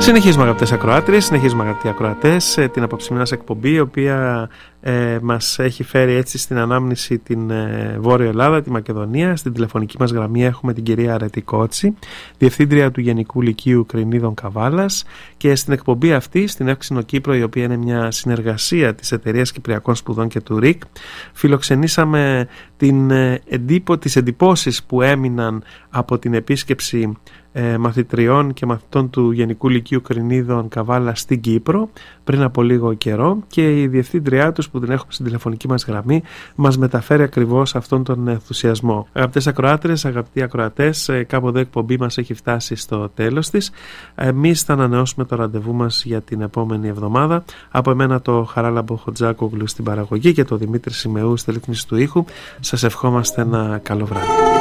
Συνεχίζουμε αγαπητές ακροάτριες, συνεχίζουμε αγαπητοί ακροατές την απόψη μας εκπομπή, η οποία μας έχει φέρει έτσι στην ανάμνηση την Βόρεια Ελλάδα, τη Μακεδονία. Στην τηλεφωνική μας γραμμή έχουμε την κυρία Αρετή Κότση, Διευθύντρια του Γενικού Λυκείου Κρινίδων Καβάλας, και στην εκπομπή αυτή, στην Εύξηνο Κύπρο, η οποία είναι μια συνεργασία της Εταιρείας Κυπριακών Σπουδών και του ΡΙΚ, φιλοξενήσαμε τις εντυπώσεις που έμειναν από την επίσκεψη μαθητριών και μαθητών του Γενικού Λυκείου Κρινίδων Καβάλα στην Κύπρο πριν από λίγο καιρό, και η διευθύντριά τους, που την έχουμε στην τηλεφωνική μας γραμμή, μας μεταφέρει ακριβώς αυτόν τον ενθουσιασμό. Αγαπητές ακροάτρες, αγαπητοί ακροατές, κάπου εδώ η εκπομπή μας έχει φτάσει στο τέλος της. Εμείς θα ανανεώσουμε το ραντεβού μας για την επόμενη εβδομάδα. Από εμένα το Χαράλαμπο Χοτζάκογλου στην παραγωγή και το Δημήτρη Σιμεού στη ρύθμιση του ήχου. Σας ευχόμαστε ένα καλό βράδυ.